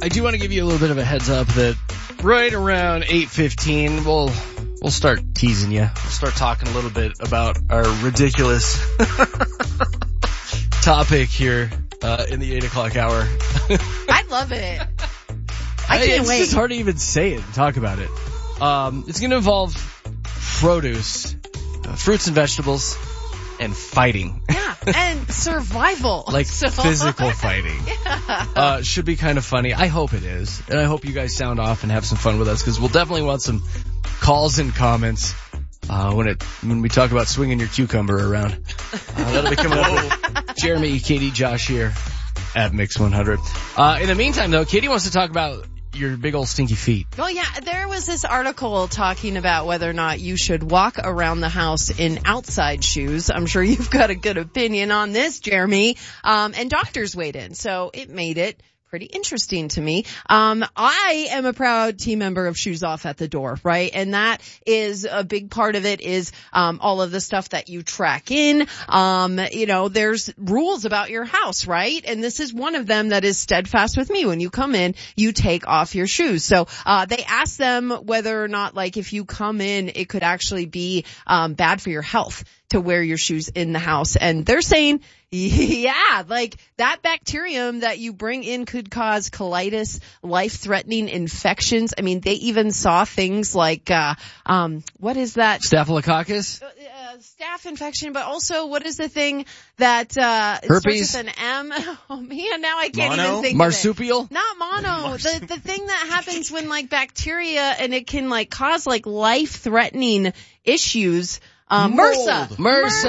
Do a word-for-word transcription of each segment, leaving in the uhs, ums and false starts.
I do want to give you a little bit of a heads up that right around eight fifteen, we'll, we'll start teasing you. We'll start talking a little bit about our ridiculous topic here, uh, in the eight o'clock hour. I love it. I can't it's wait. It's just hard to even say it and talk about it. Um, it's going to involve produce, uh, fruits and vegetables, and fighting. Yeah, and survival. Like so. physical fighting. Yeah. Uh, should be kind of funny. I hope it is. And I hope you guys sound off and have some fun with us, because we'll definitely want some calls and comments uh, when it when we talk about swinging your cucumber around. Uh, that'll be coming up with Jeremy, Katie, Josh here at Mix one hundred. Uh, in the meantime, though, Katie wants to talk about your big old stinky feet. Well, yeah, there was this article talking about whether or not you should walk around the house in outside shoes. I'm sure you've got a good opinion on this, Jeremy. Um, and doctors weighed in, so it made it pretty interesting to me. Um, I am a proud team member of Shoes Off at the Door, right? And that is a big part of it is, um, all of the stuff that you track in. Um, you know, there's rules about your house, right? And this is one of them that is steadfast with me. When you come in, you take off your shoes. So, uh, they asked them whether or not, like, if you come in, it could actually be, um, bad for your health to wear your shoes in the house. And they're saying, yeah, like that bacterium that you bring in could cause colitis, life-threatening infections. I mean, they even saw things like, uh, um, what is that? Staphylococcus? Uh, staph infection, but also what is the thing that, uh, it herpes? starts with an M? Oh man, now I can't Mono? even think Marsupial? of it. Not mono. the, the thing that happens when like bacteria and it can like cause like life-threatening issues. Um, MRSA. MRSA,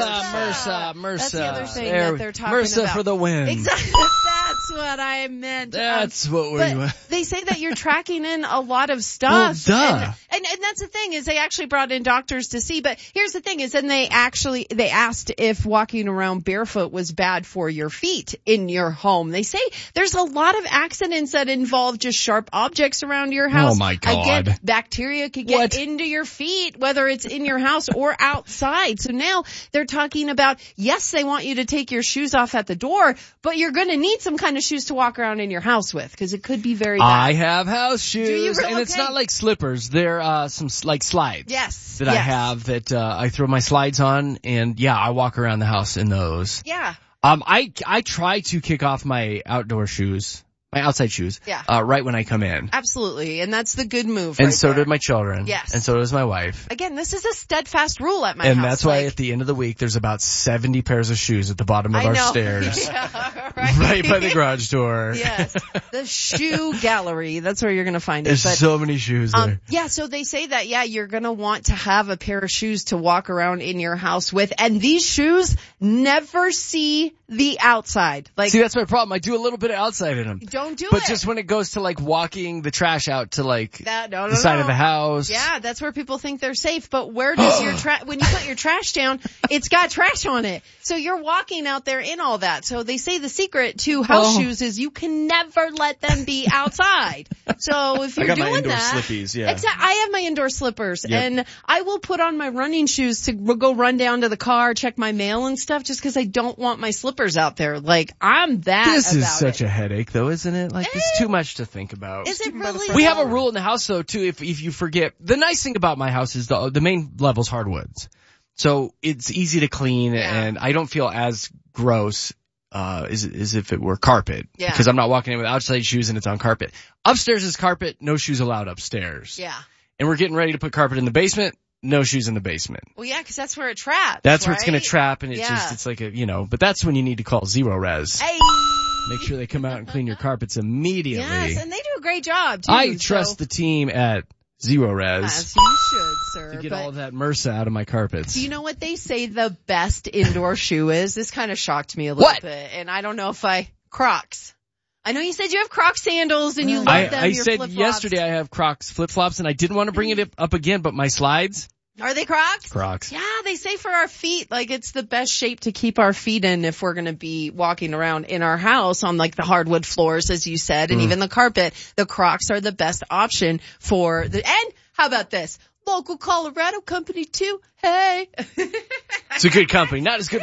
MRSA, MRSA. That's the other thing there, that they're talking MRSA about. for the win. Exactly. That's what I meant. That's um, what we're but they say that you're tracking in a lot of Well, stuff. duh. And, and, and that's the thing is they actually brought in doctors to see, but here's the thing is then they actually, they asked if walking around barefoot was bad for your feet in your home. They say there's a lot of accidents that involve just sharp objects around your house. Oh my God. Again, bacteria could get What? into your feet, whether it's in your house or outside. So now they're talking about, yes, they want you to take your shoes off at the door, but you're going to need some kind of shoes to walk around in your house with because it could be very bad. I have house shoes, Do you? and it's Okay. not like slippers. They're uh some like slides. Yes. That yes. I have that uh I throw my slides on, and yeah, I walk around the house in those. Yeah. Um, I I try to kick off my outdoor shoes, my outside shoes, Yeah. uh, right when I come in, Absolutely. And that's the good move. and right so there. did my children. Yes. And so does my wife. Again, this is a steadfast rule at my And house. that's why like, at the end of the week, there's about seventy pairs of shoes at the bottom of I our know. stairs. Yeah, right. Right by the garage door. Yes. The shoe gallery. That's where you're going to find it. There's But, so many shoes there. um, yeah, so they say that, yeah, you're going to want to have a pair of shoes to walk around in your house with. And these shoes never see the outside. Like, See, that's my problem. I do a little bit of outside in them. don't do But it. just when it goes to like walking the trash out to like that, no, no, the side no. of the house. Yeah, that's where people think they're safe. But where does your trash, when you put your trash down, it's got trash on it. So you're walking out there in all that. So they say the secret to house Oh. shoes is you can never let them be outside. So if I you're got my doing indoor that. slippies, yeah. Exactly. I have my indoor slippers Yep. and I will put on my running shoes to go run down to the car, check my mail and stuff just because I don't want my slippers out there. Like, I'm that This is about such it. a headache though, isn't it? Like, it's too much to think about. Is it really? We have a though? rule in the house though too, if, if you forget. The nice thing about my house is the, the main level's hardwoods. So it's easy to clean Yeah. and I don't feel as gross, uh, as, as if it were carpet. Yeah. Because I'm not walking in with outside shoes and it's on carpet. Upstairs is carpet, no shoes allowed upstairs. Yeah. And we're getting ready to put carpet in the basement, no shoes in the basement. Well, yeah, because that's where it traps. That's where it's right? gonna trap and it's Yeah. just, it's like a, you know, but that's when you need to call Zero Res. Hey. Make sure they come out and clean your carpets immediately. Yes, and they do a great job too. I trust so, the team at Zero Res as you should, sir. to get but all of that MRSA out of my carpets. do you know what they say the best indoor shoe is? This kind of shocked me a little What? bit, and I don't know if I Crocs. I know you said you have Croc sandals and you love I, them. I your said flip-flops. yesterday I have Crocs flip-flops and I didn't want to bring it up again, but my slides, Are they Crocs? Crocs. Yeah, they say for our feet, like it's the best shape to keep our feet in if we're going to be walking around in our house on like the hardwood floors, as you said, and Mm. even the carpet. The Crocs are the best option for the, and how about this? Local Colorado company too. Hey. It's a good company. Not as good as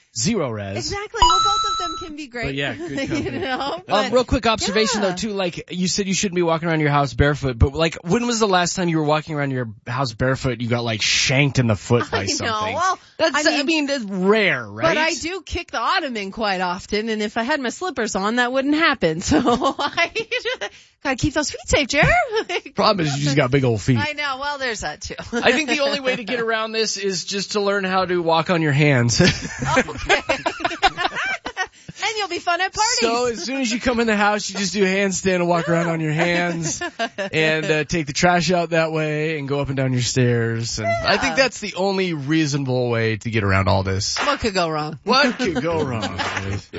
zero res. Exactly. Well, both of them can be great. But yeah, good company. You know, but, Um, real quick observation yeah. though too, like you said you shouldn't be walking around your house barefoot, but like when was the last time you were walking around your house barefoot you got like shanked in the foot by I something? know. Well, That's, I mean, I mean, that's rare, right? But I do kick the ottoman quite often, and if I had my slippers on, that wouldn't happen. So I gotta keep those feet safe, Jer. Problem is you just got big old feet. I know. Well, there's that too. I think the only way to get around this is just to learn how to walk on your hands. Okay. And you'll be fun at parties. So as soon as you come in the house, you just do a handstand and walk around on your hands and uh, take the trash out that way and go up and down your stairs. And I think that's the only reasonable way to get around all this. What could go wrong? What could go wrong?